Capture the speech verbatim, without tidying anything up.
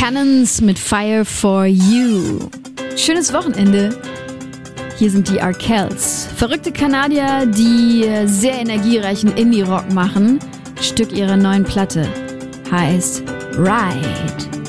Cannons mit Fire for You. Schönes Wochenende. Hier sind die Arkells. Verrückte Kanadier, die sehr energiereichen Indie-Rock machen. Stück ihrer neuen Platte heißt Ride.